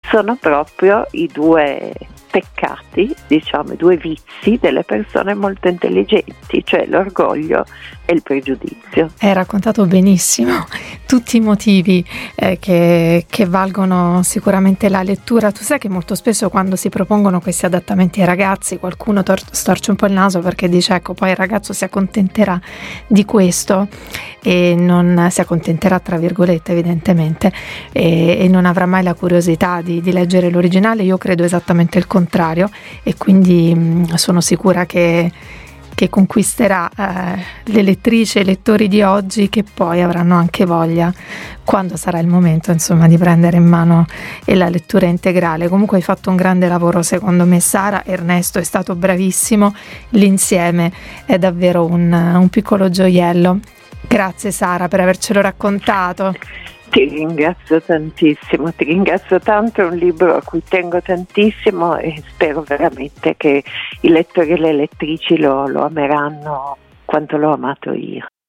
sono proprio i due peccati, diciamo, i due vizi delle persone molto intelligenti, cioè l'orgoglio e il pregiudizio. Hai raccontato benissimo tutti i motivi che valgono sicuramente la lettura. Tu sai che molto spesso quando si propongono questi adattamenti ai ragazzi qualcuno storce un po' il naso perché dice ecco poi il ragazzo si accontenterà di questo e non si accontenterà tra virgolette evidentemente e non avrà mai la curiosità di leggere l'originale. Io credo esattamente il contrario e quindi sono sicura che conquisterà le lettrici e i lettori di oggi, che poi avranno anche voglia, quando sarà il momento, insomma, di prendere in mano la lettura integrale. Comunque hai fatto un grande lavoro secondo me, Sara. Ernesto è stato bravissimo, l'insieme è davvero un piccolo gioiello. Grazie Sara per avercelo raccontato. Ti ringrazio tantissimo, ti ringrazio tanto, è un libro a cui tengo tantissimo e spero veramente che i lettori e le lettrici lo ameranno quanto l'ho amato io.